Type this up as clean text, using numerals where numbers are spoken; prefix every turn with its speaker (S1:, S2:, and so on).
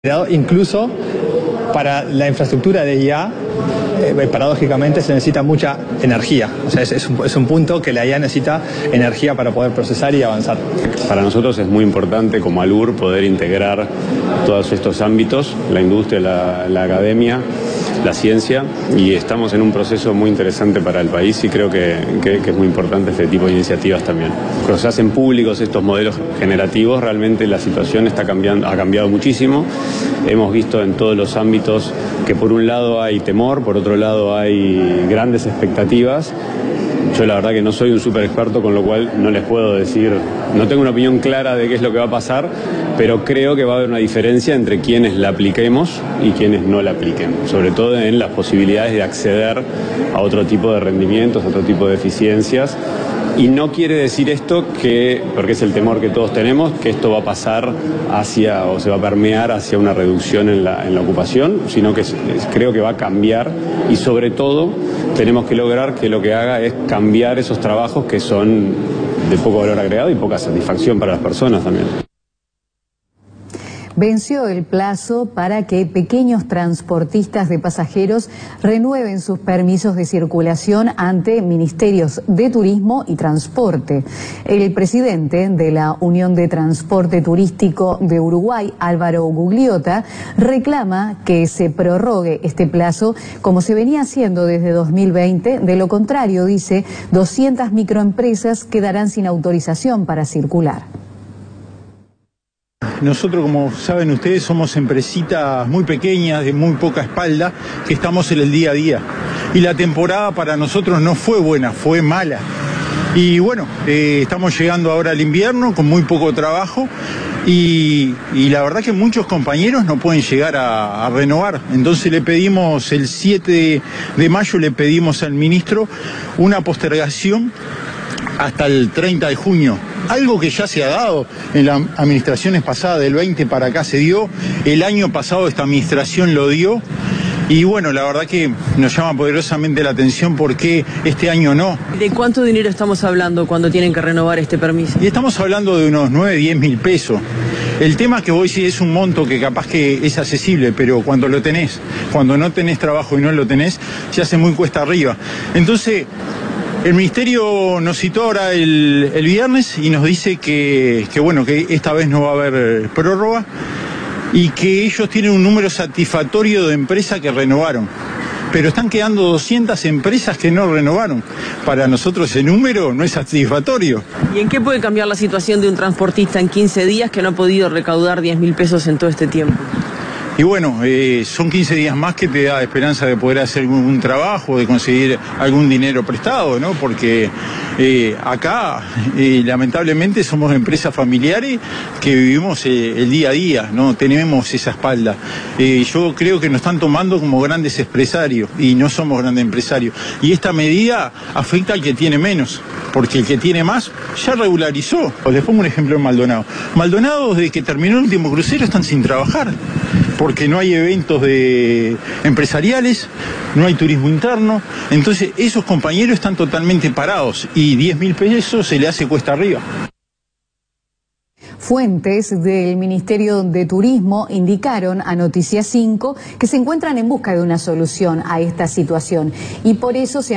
S1: Incluso para la infraestructura de IA, paradójicamente se necesita mucha energía. O sea, es un punto que la IA necesita energía para poder procesar y avanzar.
S2: Para nosotros es muy importante como ALUR poder integrar todos estos ámbitos, la industria, la academia, la ciencia, y estamos en un proceso muy interesante para el país y creo que es muy importante este tipo de iniciativas también. Cuando se hacen públicos estos modelos generativos, realmente la situación ha cambiado muchísimo. Hemos visto en todos los ámbitos que por un lado hay temor, por otro lado hay grandes expectativas. Yo la verdad que no soy un súper experto, con lo cual no les puedo decir, no tengo una opinión clara de qué es lo que va a pasar, pero creo que va a haber una diferencia entre quienes la apliquemos y quienes no la apliquen, sobre todo en las posibilidades de acceder a otro tipo de rendimientos, a otro tipo de eficiencias. Y no quiere decir esto que, porque es el temor que todos tenemos, que esto va a pasar hacia, o se va a permear hacia una reducción en la ocupación, sino que creo que va a cambiar y sobre todo tenemos que lograr que lo que haga es cambiar esos trabajos que son de poco valor agregado y poca satisfacción para las personas también.
S3: Venció el plazo para que pequeños transportistas de pasajeros renueven sus permisos de circulación ante ministerios de Turismo y Transporte. El presidente de la Unión de Transporte Turístico de Uruguay, Álvaro Gugliota, reclama que se prorrogue este plazo como se venía haciendo desde 2020. De lo contrario, dice, 200 microempresas quedarán sin autorización para circular.
S4: Nosotros, como saben ustedes, somos empresitas muy pequeñas, de muy poca espalda, que estamos en el día a día. Y la temporada para nosotros no fue buena, fue mala. Y bueno, estamos llegando ahora al invierno con muy poco trabajo y la verdad que muchos compañeros no pueden llegar a renovar. Entonces le pedimos, el 7 de mayo le pedimos al ministro una postergación hasta el 30 de junio. Algo que ya se ha dado en las administraciones pasadas, del 20 para acá se dio, el año pasado esta administración lo dio, y bueno, la verdad que nos llama poderosamente la atención porque este año no.
S5: ¿De cuánto dinero estamos hablando cuando tienen que renovar este permiso?
S4: Y estamos hablando de unos 9, 10 mil pesos. El tema que voy a decir es un monto que capaz que es accesible, pero cuando lo tenés, cuando no tenés trabajo y no lo tenés, se hace muy cuesta arriba. Entonces, el ministerio nos citó ahora el viernes y nos dice que bueno, que esta vez no va a haber prórroga y que ellos tienen un número satisfactorio de empresas que renovaron. Pero están quedando 200 empresas que no renovaron. Para nosotros ese número no es satisfactorio.
S5: ¿Y en qué puede cambiar la situación de un transportista en 15 días que no ha podido recaudar 10 mil pesos en todo este tiempo?
S4: Y bueno, son 15 días más que te da esperanza de poder hacer algún trabajo, de conseguir algún dinero prestado, ¿no? Porque acá, lamentablemente, somos empresas familiares que vivimos el día a día, no tenemos esa espalda. Yo creo que nos están tomando como grandes empresarios y no somos grandes empresarios. Y esta medida afecta al que tiene menos, porque el que tiene más ya regularizó. Les pongo un ejemplo en Maldonado. Maldonado, desde que terminó el último crucero, están sin trabajar, porque no hay eventos empresariales, no hay turismo interno. Entonces esos compañeros están totalmente parados y 10 mil pesos se le hace cuesta arriba.
S3: Fuentes del Ministerio de Turismo indicaron a Noticias 5 que se encuentran en busca de una solución a esta situación y por eso se